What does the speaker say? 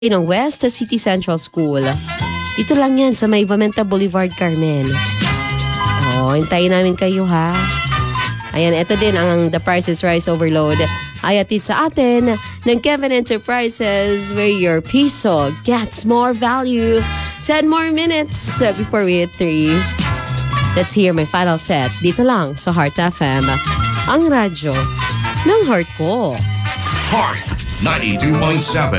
ng West City Central School. Dito lang yan sa may Vamenta Boulevard, Carmen. Hintayin namin kayo ha. Ayan, ito din ang The Price is Rice Overload. Ay atid sa atin ng Kevin Enterprises where your piso gets more value. 10 more minutes before we hit 3. Let's hear my final set dito lang sa Heart FM. Ang radyo ng heart ko. Heart 92.7